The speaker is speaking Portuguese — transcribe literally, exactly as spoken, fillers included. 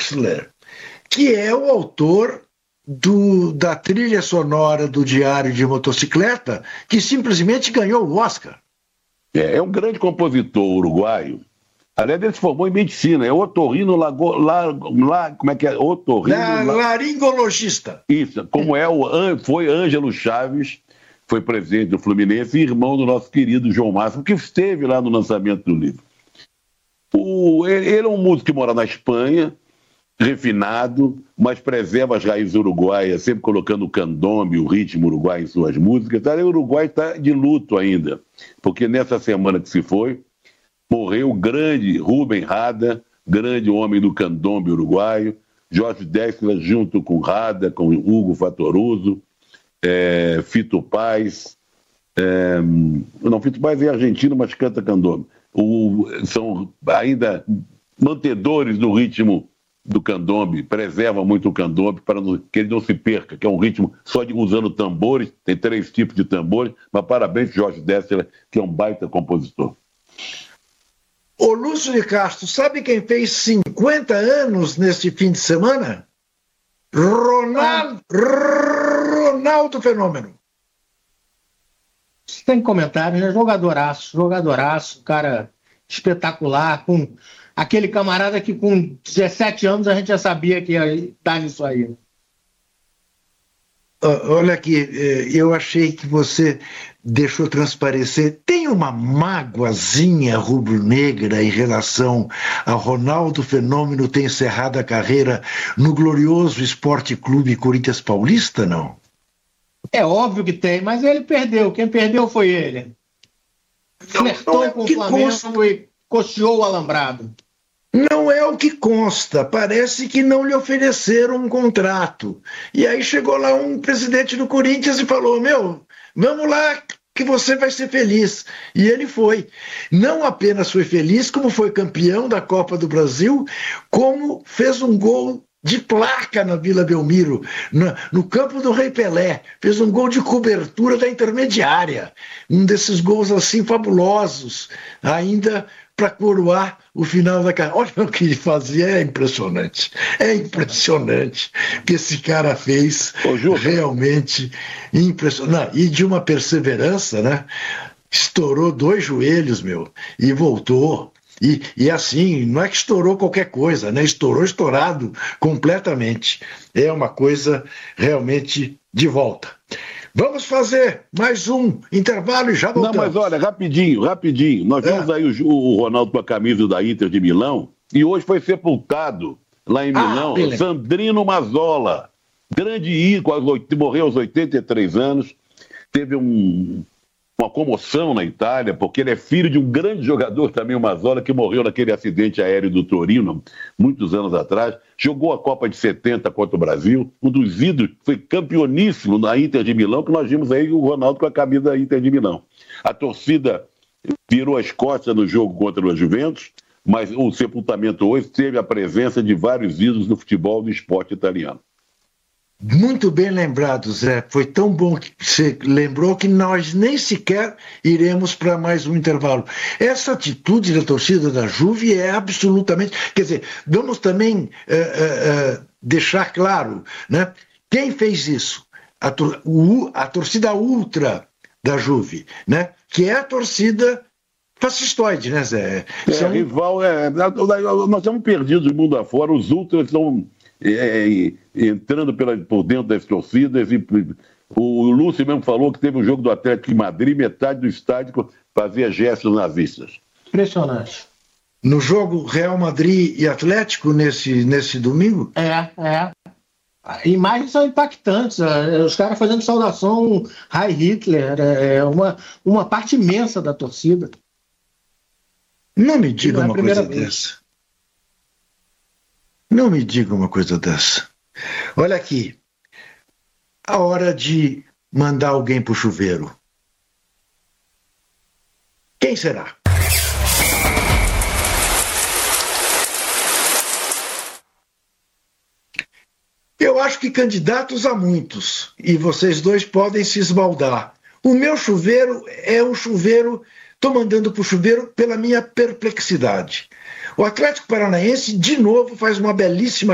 Dexler, que é o autor do, da trilha sonora do Diário de Motocicleta, que simplesmente ganhou o Oscar. É, é um grande compositor uruguaio. Aliás, ele se formou em medicina, é otorrino, lago, la, la, como é que é? Otorrino... La, la... laringologista. Isso, como é o, foi Ângelo Chaves, foi presidente do Fluminense e irmão do nosso querido João Máximo, que esteve lá no lançamento do livro. O, ele, ele é um músico que mora na Espanha, refinado, mas preserva as raízes uruguaias, sempre colocando o candombe, o ritmo uruguaio em suas músicas. O Uruguai está de luto ainda, porque nessa semana que se foi, morreu o grande Rubem Rada, grande homem do candombe uruguaio, Jorge Dexler junto com Rada, com Hugo Fattoruso, é, Fito Paz, é, não, Fito Paz é argentino, mas canta candombe. O, são ainda mantedores do ritmo do candombe, preservam muito o candombe para não, que ele não se perca, que é um ritmo só de usando tambores, tem três tipos de tambores, mas parabéns Jorge Dexler, que é um baita compositor. Ô Lúcio de Castro, sabe quem fez cinquenta anos neste fim de semana? Ronaldo, Ronaldo Fenômeno. Sem comentário, né? Jogadoraço, jogadoraço, cara espetacular, com aquele camarada que com dezessete anos a gente já sabia que ia estar nisso aí. Olha aqui, eu achei que você deixou transparecer, tem uma mágoazinha rubro-negra em relação a Ronaldo Fenômeno ter encerrado a carreira no glorioso Esporte Clube Corinthians Paulista, não? É óbvio que tem, mas ele perdeu, quem perdeu foi ele. Flertou é com o Flamengo consta. E costeou o alambrado. Não é o que consta, parece que não lhe ofereceram um contrato. E aí chegou lá um presidente do Corinthians e falou, meu, vamos lá que você vai ser feliz. E ele foi. Não apenas foi feliz, como foi campeão da Copa do Brasil, como fez um gol de placa na Vila Belmiro, no, no campo do Rei Pelé, fez um gol de cobertura da intermediária, um desses gols assim fabulosos, ainda para coroar o final da carreira. Olha o que ele fazia, é impressionante, é impressionante o que esse cara fez, Ô, realmente impressionante, e de uma perseverança, né? Estourou dois joelhos, meu, e voltou. E, e assim, não é que estourou qualquer coisa, né? Estourou estourado completamente. É uma coisa realmente de volta. Vamos fazer mais um intervalo e já voltamos. Não, mas olha, rapidinho, rapidinho. Nós vimos é. aí o, o Ronaldo com a camisa da Inter de Milão e hoje foi sepultado lá em Milão, ah, Sandrino Mazzola, grande ícone, morreu aos oitenta e três anos, teve um... uma comoção na Itália, porque ele é filho de um grande jogador também, o Mazzola, que morreu naquele acidente aéreo do Torino, muitos anos atrás. Jogou a Copa de setenta contra o Brasil, um dos ídolos, foi campeoníssimo na Inter de Milão, que nós vimos aí o Ronaldo com a camisa da Inter de Milão. A torcida virou as costas no jogo contra o Juventus, mas o sepultamento hoje teve a presença de vários ídolos do futebol e do esporte italiano. Muito bem lembrado, Zé. Foi tão bom que você lembrou que nós nem sequer iremos para mais um intervalo. Essa atitude da torcida da Juve é absolutamente... Quer dizer, vamos também uh, uh, uh, deixar claro, né? Quem fez isso? A, tor- o, a torcida ultra da Juve, né? Que é a torcida fascistoide, né, Zé? É, São... rival, é, nós estamos perdidos do mundo afora, os ultras estão... É, é, entrando pela, por dentro das torcidas e, o Lúcio mesmo falou que teve um jogo do Atlético em Madrid, metade do estádio fazia gestos nazistas. Impressionante. No jogo Real Madrid e Atlético nesse, nesse domingo? É, é. Imagens são impactantes, os caras fazendo saudação Heil Hitler, é uma, uma parte imensa da torcida. Não me diga uma coisa dessa. Não me diga uma coisa dessa. Olha aqui, a hora de mandar alguém pro chuveiro. Quem será? Eu acho que candidatos há muitos, e vocês dois podem se esbaldar. O meu chuveiro é um chuveiro, estou mandando pro chuveiro pela minha perplexidade. O Atlético Paranaense, de novo, faz uma belíssima